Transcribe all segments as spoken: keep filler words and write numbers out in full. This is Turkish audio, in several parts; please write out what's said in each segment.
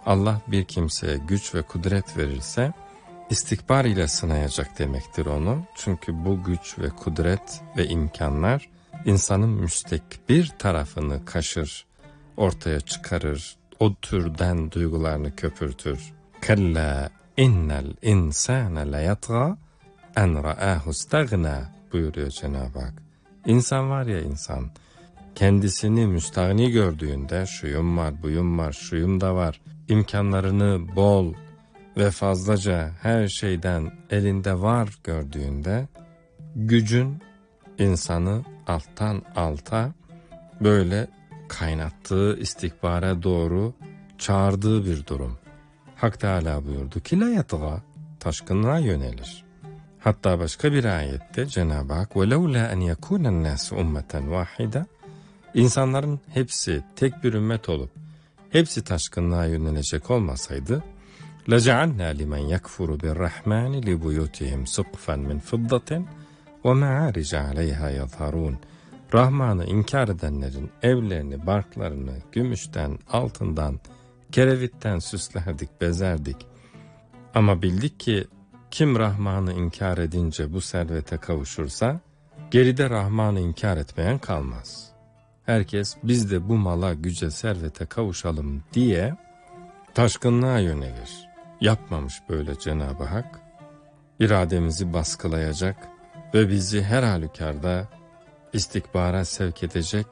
Allah bir kimseye güç ve kudret verirse istikbar ile sınayacak demektir onu. Çünkü bu güç ve kudret ve imkanlar insanın müstekbir tarafını kaşır, ortaya çıkarır, o türden duygularını köpürtür. Kalla innel insane leyatga en ra'ahu istagna buyuruyor Cenab-ı Hak. İnsan var ya insan, kendisini müstahni gördüğünde şuyum var, buyum var, şuyum da var, imkanlarını bol ve fazlaca her şeyden elinde var gördüğünde, gücün insanı alttan alta böyle kaynattığı istikbara doğru çağırdığı bir durum. Hak Teâlâ buyurdu ki la yatgâ, taşkınlığa yönelir. Hatta başka bir ayette Cenab-ı Hak وَلَوْلَا أَنْ يَكُونَ النَّاسُ اُمَّةً وَاحِدًا, İnsanların hepsi tek bir ümmet olup hepsi taşkınlığa yönelecek olmasaydı لَجَعَلْنَا لِمَنْ يَكْفُرُ بِالرَّحْمَانِ لِبُيُوتِهِمْ سُقْفًا مِنْ فِضَّةٍ وَمَعَارِجَ عَلَيْهَا يَظْهَرُونَ. Rahman'ı inkar edenlerin evlerini, barklarını gümüşten, altından, kerevitten süslerdik, bezerdik. Ama bildik ki kim Rahman'ı inkar edince bu servete kavuşursa, geride Rahman'ı inkar etmeyen kalmaz. Herkes biz de bu mala, güce, servete kavuşalım diye taşkınlığa yönelir. Yapmamış böyle Cenab-ı Hak. İrademizi baskılayacak ve bizi her halükarda istikbara sevk edecek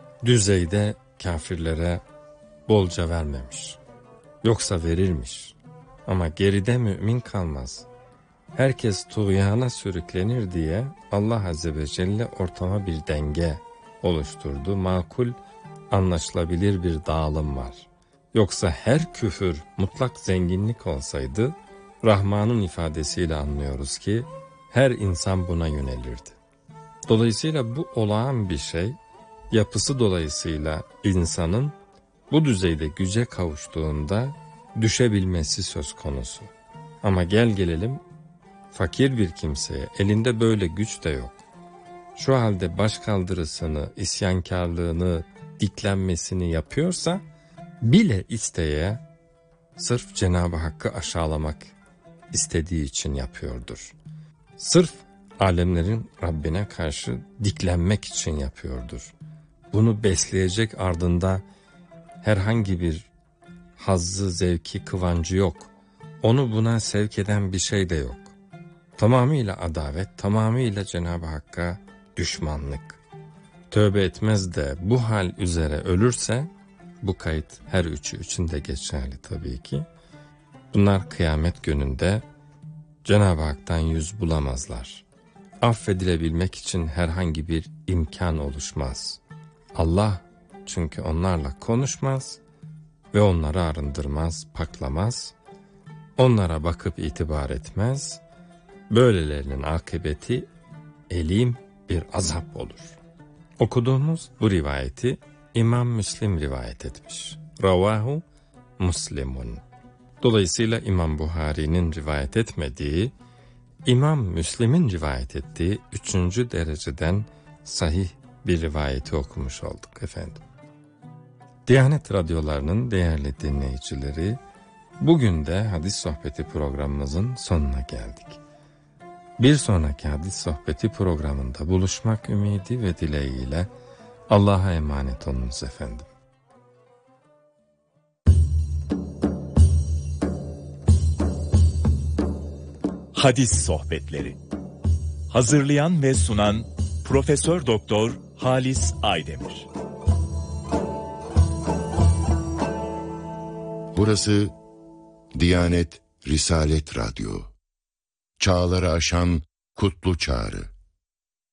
düzeyde kafirlere bolca vermemiş. Yoksa verirmiş. Ama geride mümin kalmaz. Herkes tuğyana sürüklenir diye Allah Azze ve Celle ortama bir denge oluşturdu. Makul, anlaşılabilir bir dağılım var. Yoksa her küfür mutlak zenginlik olsaydı, Rahman'ın ifadesiyle anlıyoruz ki her insan buna yönelirdi. Dolayısıyla bu olağan bir şey, yapısı dolayısıyla insanın bu düzeyde güce kavuştuğunda düşebilmesi söz konusu. Ama gel gelelim fakir bir kimseye, elinde böyle güç de yok. Şu halde başkaldırısını, isyankarlığını, diklenmesini yapıyorsa bile isteye sırf Cenab-ı Hakk'ı aşağılamak istediği için yapıyordur. Sırf alemlerin Rabbine karşı diklenmek için yapıyordur. Bunu besleyecek ardında herhangi bir hazzı, zevki, kıvancı yok. Onu buna sevk eden bir şey de yok. Tamamıyla adavet, tamamıyla Cenab-ı Hakk'a düşmanlık. Tövbe etmez de bu hal üzere ölürse, bu kayıt her üçü için de geçerli tabii ki. Bunlar kıyamet gününde Cenab-ı Hak'tan yüz bulamazlar. Affedilebilmek için herhangi bir imkan oluşmaz. Allah çünkü onlarla konuşmaz ve onları arındırmaz, paklamaz. Onlara bakıp itibar etmez. Böylelerinin akıbeti elim bir azap olur. Okuduğumuz bu rivayeti İmam Müslim rivayet etmiş. Ravahu Muslimun. Dolayısıyla İmam Buhari'nin rivayet etmediği, İmam Müslim'in rivayet ettiği üçüncü dereceden sahih bir rivayeti okumuş olduk efendim. Diyanet radyolarının değerli dinleyicileri, bugün de hadis sohbeti programımızın sonuna geldik. Bir sonraki hadis sohbeti programında buluşmak ümidi ve dileğiyle Allah'a emanet olunuz efendim. Hadis sohbetleri. Hazırlayan ve sunan Profesör Doktor Halis Aydemir. Burası Diyanet Risalet Radyo. Çağları aşan kutlu çağrı.